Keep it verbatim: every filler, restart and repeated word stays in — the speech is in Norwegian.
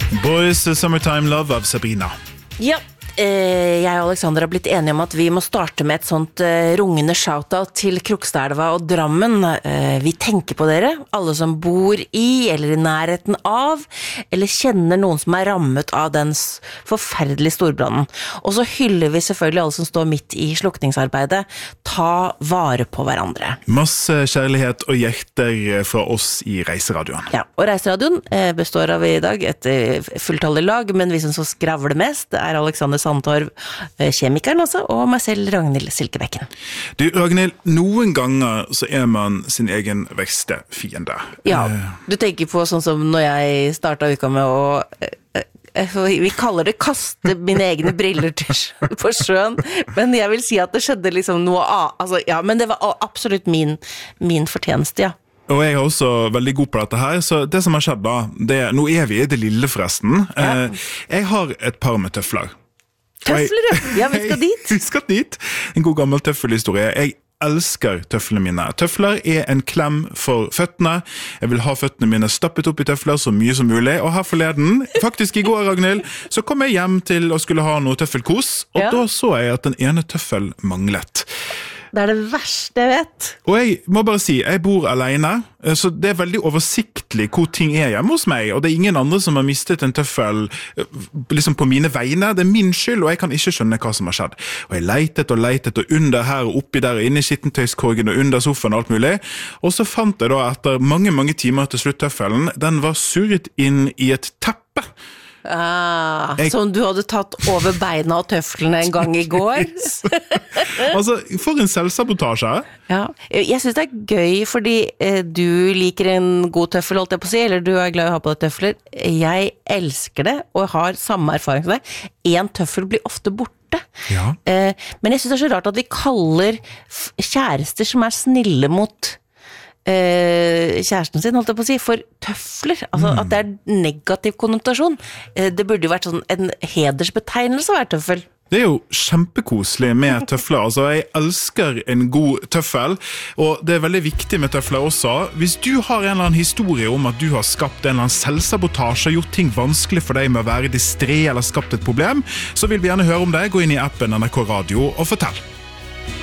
Boys Summertime Love av Sabrina. Ja, eh, jeg og Alexander har blitt enige om at vi må starte med et sånt eh, rungende shoutout til Krokstadelva og Drammen. Eh, vi tenker på dere, alle som bor i eller i nærheten av, eller kjenner noen som er rammet av den s- forferdelige storbrannen. Og så hyller vi selvfølgelig alle som står midt i slukningsarbeidet. Ta vare på hverandre. Masse kjærlighet og hjerter fra oss i Reiseradioen. Ja, og Reiseradioen eh, består av i dag et eh, fulltallig lag, men vi som så skravler mest, det er Alexander Sandtorv, eh, kjemikeren altså, og meg selv, Ragnhild Silkebekken. Du, Ragnhild, noen ganger så er man sin egen verste fiende. Ja, Eh, du tenker på sånn som når jeg startet uka med å eh, eh, vi kaller det kaste mine egne briller til, sjø- på sjøen, men jeg vil si at det skjedde liksom noe av, altså, ja, men det var a- absolutt min, min fortjeneste, ja. Og jeg er også veldig god på dette her, så det som har skjedd da, det, nå er vi i det lille forresten. Ja. Eh, jeg har et par med tøfler. Og jeg- Tøfler, ja. Ja, vi skal dit. Vi skal dit. En god gammel tøffelhistorie. Jeg elsker tøflene mine. Tøfler er en klem for føttene. Jeg vil ha føttene mine stappet opp i tøfler så mye som mulig. Og her forleden, faktisk i går, Ragnhild, så kom jeg hjem til å skulle ha noe tøffelkos, og Ja. da så jeg at den ene tøffel manglet. Det er det verste jeg vet. Og jeg må bare si, jeg bor alene, så det er veldig oversiktlig hvor ting er hjemme hos meg, og det er ingen andre som har mistet en tøffel liksom på mine vegne. Det er min skyld, og jeg kan ikke skjønne hva som har skjedd. Og jeg leitet og leitet, og under her og oppi der, og inne i skittentøyskorgen og under sofaen og alt mulig. Og så fant jeg da etter mange, mange timer til slutt tøffelen, den var surret inn i et teppe. Ah, Jeg- som du hadde tatt over beina og tøflene en gang i går. Altså, for en selvsabotasje. Ja, jeg synes det er gøy, fordi eh, du liker en god tøffel, holdt jeg på å si, eller du er glad i å ha på deg tøfler. Jeg elsker det, og har samme erfaring som deg. En tøffel blir ofte borte. Ja. Eh, men jeg synes det er så rart at vi kaller f- kjærester som er snille mot eh, kjæresten sin, holdt jeg på å si, for tøfler. Altså at det er negativ konnotasjon. Eh, det burde jo vært sånn en hedersbetegnelse å være tøffel. Det er jo kjempekoselig med tøfler. Altså, jeg elsker en god tøffel, og det er veldig viktig med tøfler også. Hvis du har en eller annen historie om at du har skapt en eller annen selvsabotasje, gjort ting vanskelig for deg med å være distré eller skapt et problem, så vil vi gjerne høre om det. Gå inn i appen N R K Radio og fortell.